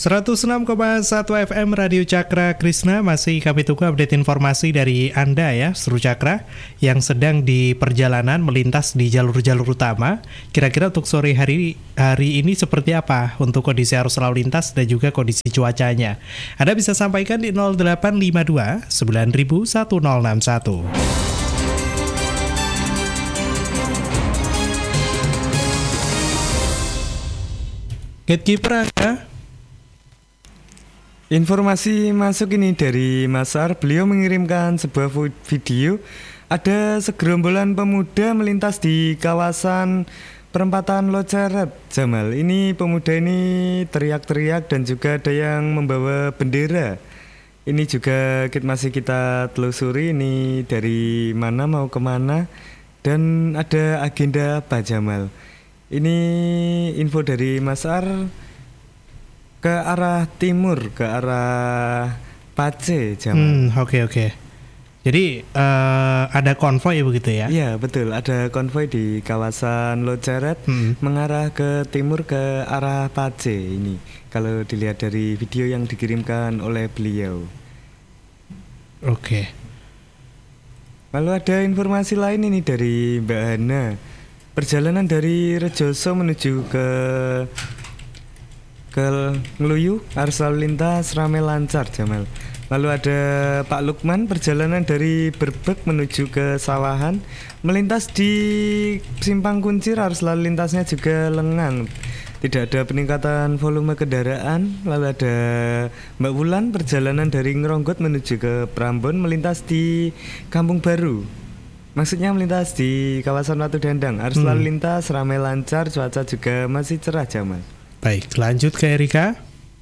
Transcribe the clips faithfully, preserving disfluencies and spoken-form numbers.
seratus enam koma satu F M Radio Cakra Krishna. Masih kami tunggu update informasi dari Anda ya, Seru Cakra yang sedang di perjalanan melintas di jalur-jalur utama. Kira-kira untuk sore hari hari ini seperti apa untuk kondisi arus lalu lintas dan juga kondisi cuacanya? Anda bisa sampaikan di nol delapan lima dua sembilan nol nol satu nol enam satu. Gatekeeper Anda. Informasi masuk ini dari Mas Ar. Beliau mengirimkan sebuah video. Ada segerombolan pemuda melintas di kawasan perempatan Loceret, Jamal. Ini pemuda ini teriak-teriak dan juga ada yang membawa bendera. Ini juga kita masih kita telusuri ini dari mana mau kemana dan ada agenda apa, Jamal. Ini info dari Mas Ar. Ke arah timur, ke arah Pace, Jamal. Hmm, oke okay, oke. Okay. Jadi uh, ada konvoy begitu ya? Iya betul, ada konvoy di kawasan Loceret hmm. mengarah ke timur ke arah Pace ini. Kalau dilihat dari video yang dikirimkan oleh beliau. Oke. Okay. Lalu ada informasi lain ini dari Mbak Hana. Perjalanan dari Rejoso menuju ke ke Ngeluyu, arus lalu lintas ramai lancar, Jamal. Lalu ada Pak Lukman, perjalanan dari Berbek menuju ke Sawahan, melintas di Simpang Kuncir, arus lalu lintasnya juga lengang. Tidak ada peningkatan volume kendaraan. Lalu ada Mbak Wulan, perjalanan dari Ngeronggot menuju ke Prambon, melintas di Kampung Baru. Maksudnya melintas di kawasan Watu Dandang, arus hmm. lalu lintas ramai lancar, cuaca juga masih cerah, Jamal. Baik, lanjut ke Erika.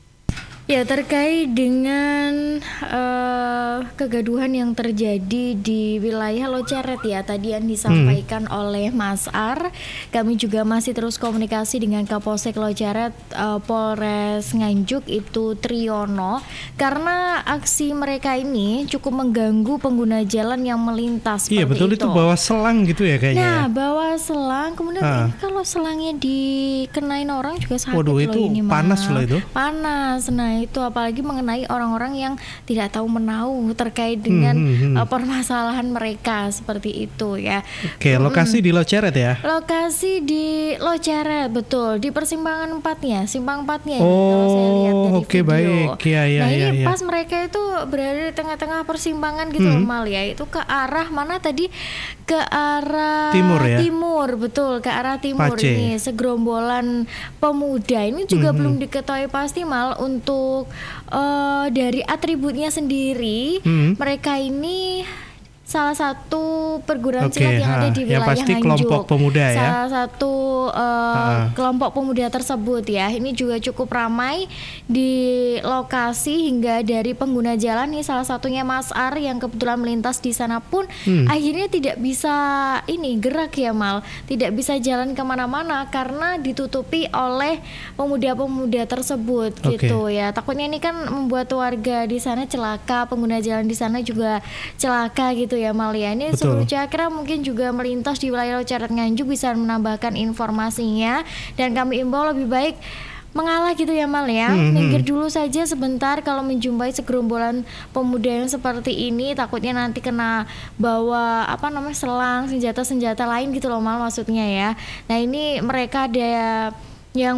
Ya, terkait dengan uh, kegaduhan yang terjadi di wilayah Loceret ya, tadi yang disampaikan hmm. oleh Mas Ar. Kami juga masih terus komunikasi dengan Kapolsek Loceret, uh, Polres Nganjuk itu Triyono, karena aksi mereka ini cukup mengganggu pengguna jalan yang melintas. Iya betul, itu. itu bawa selang gitu ya kayaknya. Nah, bawa selang, kemudian ah. ini kalau selangnya dikenain orang juga sakit. Waduh, loh itu ini panas loh itu. Panas. Nah, itu apalagi mengenai orang-orang yang tidak tahu menahu terkait dengan hmm, hmm, hmm. Uh, permasalahan mereka seperti itu ya. Oke, lokasi hmm. di Loceret ya. Lokasi di Loceret, betul, di persimpangan empatnya, simpang empatnya. Oh, kalau saya lihat dari oke, video. baik. Ya, ya, nah ya, ini ya. pas mereka itu berada di tengah-tengah persimpangan gitu hmm. loh, Mal ya. Itu ke arah mana tadi? Ke arah timur ya. Timur, betul, ke arah timur. Pace. Ini segerombolan pemuda ini juga hmm. belum diketahui pasti, Mal, untuk Uh, dari atributnya sendiri, hmm. mereka ini salah satu perguruan okay, silat yang ha, ada di wilayah yang pasti Nganjuk. Kelompok pemuda ya. Salah satu uh, kelompok pemuda tersebut ya. Ini juga cukup ramai di lokasi hingga dari pengguna jalan nih, salah satunya Mas Ar yang kebetulan melintas di sana pun hmm. akhirnya tidak bisa ini gerak ya, Mal. Tidak bisa jalan kemana-mana karena ditutupi oleh pemuda-pemuda tersebut okay. gitu ya. Takutnya ini kan membuat warga di sana celaka, pengguna jalan di sana juga celaka gitu ya, Mal ya. Ini Seru Cakra mungkin juga melintas di wilayah Loceret Nganjuk bisa menambahkan informasinya, dan kami imbau lebih baik mengalah gitu ya, Mal ya. Mm-hmm. Minggir dulu saja sebentar kalau menjumpai segerombolan pemuda yang seperti ini, takutnya nanti kena bawa apa namanya selang, senjata-senjata lain gitu loh, Mal, maksudnya ya. Nah, ini mereka ada yang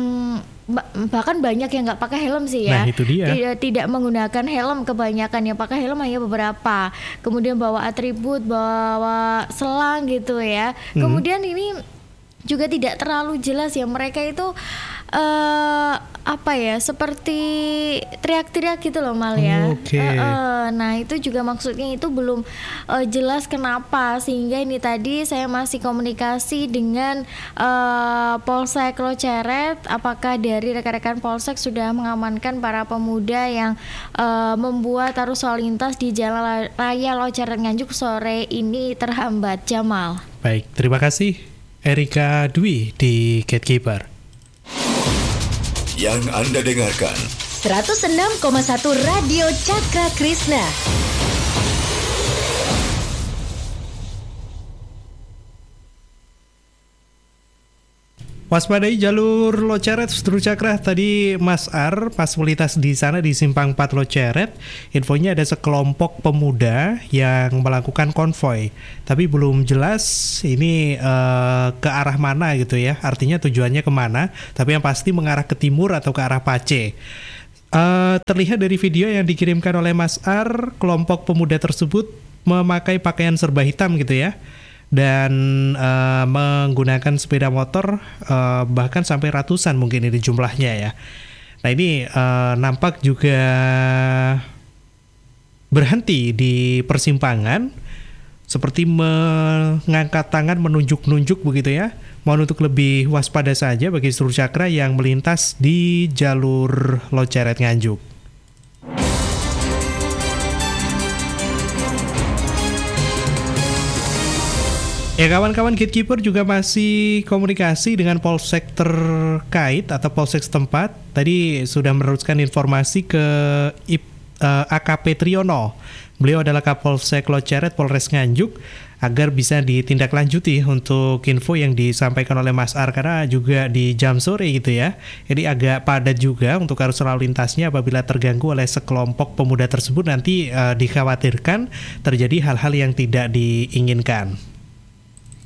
bahkan banyak yang nggak pakai helm sih ya. Nah, itu dia. Tidak, tidak menggunakan helm, kebanyakan yang pakai helm hanya beberapa. Kemudian bawa atribut, bawa selang gitu ya. Hmm. Kemudian ini juga tidak terlalu jelas ya, mereka itu uh, apa ya, seperti teriak-teriak gitu loh, Mal ya. Okay. Uh, uh, nah itu juga maksudnya itu belum uh, jelas kenapa, sehingga ini tadi saya masih komunikasi dengan uh, Polsek Loceret, apakah dari rekan-rekan Polsek sudah mengamankan para pemuda yang uh, membuat arus lalu lintas di Jalan Raya Loceret Nganjuk sore ini terhambat, Jamal. Baik, terima kasih Erika Dwi di Gatekeeper. Yang Anda dengarkan seratus enam koma satu Radio Cakra Krishna. Waspadai jalur Loceret, Seteru Cakra. Tadi Mas Ar pas melintas di sana di Simpang empat Loceret, infonya ada sekelompok pemuda yang melakukan konvoy. Tapi belum jelas ini uh, ke arah mana gitu ya. Artinya tujuannya kemana, tapi yang pasti mengarah ke timur atau ke arah Pace. Uh, terlihat dari video yang dikirimkan oleh Mas Ar, kelompok pemuda tersebut memakai pakaian serba hitam gitu ya, dan uh, menggunakan sepeda motor uh, bahkan sampai ratusan mungkin ini jumlahnya ya. Nah ini uh, nampak juga berhenti di persimpangan seperti mengangkat tangan menunjuk-nunjuk begitu ya. Mohon untuk lebih waspada saja bagi seluruh Cakra yang melintas di jalur Loceret Nganjuk. Ya kawan-kawan, Gatekeeper juga masih komunikasi dengan polsek terkait atau polsek setempat. Tadi sudah meneruskan informasi ke I P, uh, A K P Triyono. Beliau adalah Kapolsek Loceret Polres Nganjuk, agar bisa ditindaklanjuti untuk info yang disampaikan oleh Mas Ar, karena juga di jam sore gitu ya. Jadi agak padat juga untuk arus lalu lintasnya apabila terganggu oleh sekelompok pemuda tersebut, nanti uh, dikhawatirkan terjadi hal-hal yang tidak diinginkan.